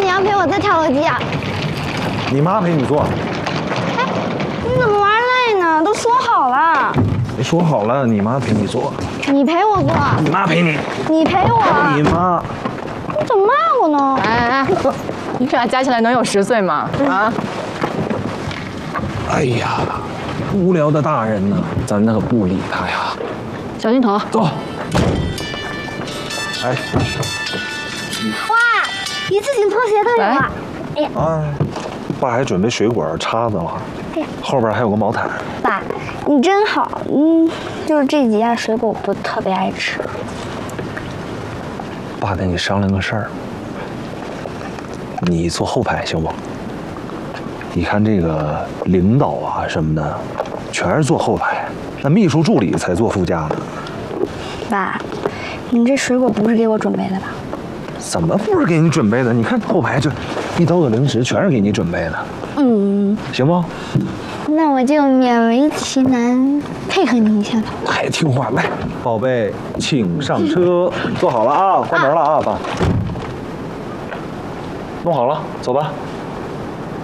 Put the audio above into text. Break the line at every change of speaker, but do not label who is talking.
要陪我坐跳楼机啊？
你妈陪你坐。
哎，你怎么玩累呢？都说好了。
没说好了，你妈陪你坐。
你陪我坐。
你妈陪你。
你陪我。
你妈。
你怎么骂我呢？
哎，你俩加起来能有10岁吗？啊！
哎呀，无聊的大人呢，咱那可不理他呀。
小心头。
走。哎。
哇，一次性拖鞋都有啊！哎呀，
哎，爸还准备水果、叉子了，后边还有个毛毯。
爸，你真好，就是这几样水果我不特别爱吃。
爸跟你商量个事儿，你坐后排行不？你看这个领导啊什么的，全是坐后排，那秘书助理才坐副驾呢。
爸，你这水果不是给我准备的吧？
怎么不是给你准备的？你看后排这一兜子零食，全是给你准备的。行不？
那我就勉为其难配合你一下吧。
太听话，来，宝贝，请上车。坐好了啊，关门了啊，爸。弄好了，走吧。